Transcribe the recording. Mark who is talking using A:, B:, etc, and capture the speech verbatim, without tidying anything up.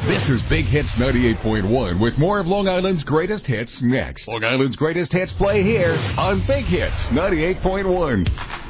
A: This is Big Hits ninety-eight point one with more of Long Island's greatest hits next. Long Island's greatest hits play here on Big Hits ninety-eight point one.